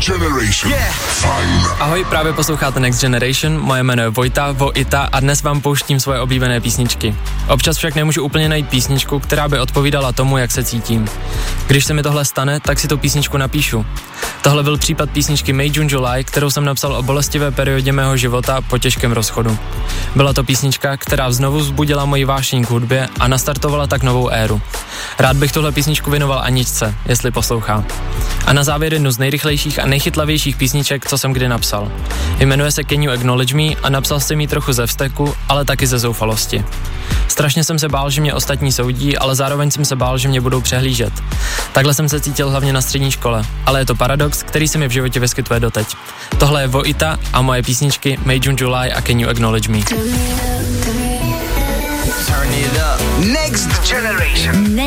Generation. Yeah. Fajn. Ahoj, právě posloucháte Next Generation, moje jméno je Vojta a dnes vám pouštím svoje oblíbené písničky. Občas však nemůžu úplně najít písničku, která by odpovídala tomu, jak se cítím. Když se mi tohle stane, tak si tu písničku napíšu. Tohle byl případ písničky May June July, kterou jsem napsal o bolestivé periodě mého života po těžkém rozchodu. Byla to písnička, která znovu vzbudila moji vášeň k hudbě a nastartovala tak novou éru. Rád bych tuhle písničku věnoval Aničce, jestli poslouchá. A na závěr jednu z nejrychlejších a nejchytlavějších písniček, co jsem kdy napsal. Jmenuje se Can You Acknowledge Me a napsal jsem ji trochu ze vzteku, ale taky ze zoufalosti. Strašně jsem se bál, že mě ostatní soudí, ale zároveň jsem se bál, že mě budou přehlížet. Takhle jsem se cítil hlavně na střední škole, ale je to paradox, který se mi v životě vyskytuje doteď. Tohle je Vojta a moje písničky May June July a Can You Acknowledge Me. Next Generation.